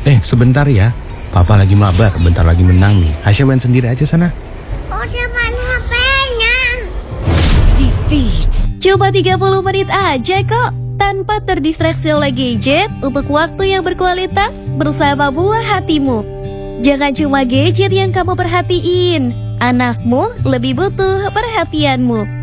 Sebentar ya. Papa lagi mabar, bentar lagi menang nih. Aisyah main sendiri aja sana. Udah main HP-nya. Defeat. Cuma 30 menit aja kok. Tanpa terdistraksi oleh gadget untuk waktu yang berkualitas bersama buah hatimu. Jangan cuma gadget yang kamu perhatiin. Anakmu lebih butuh perhatianmu.